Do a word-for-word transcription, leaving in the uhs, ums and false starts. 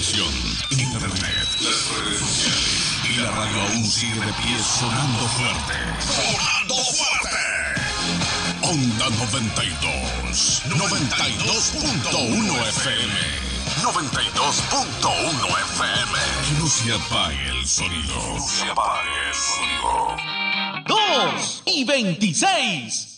televisión, internet, las redes sociales y la radio aún sigue de pie sonando fuerte. ¡Sonando fuerte! Onda noventa y dos. noventa y dos punto uno F M. noventa y dos punto uno F M. Que no se apague el sonido. No se apague el sonido. dos y veintiséis.